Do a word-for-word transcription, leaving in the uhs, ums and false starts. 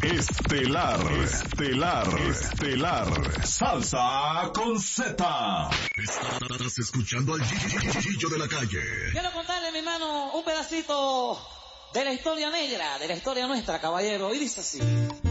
Estelar, estelar, estelar. Salsa con Z. Estás escuchando al Gillo de la Calle. Quiero contarle, mi hermano, un pedacito de la historia negra, de la historia nuestra, caballero. Y dice así.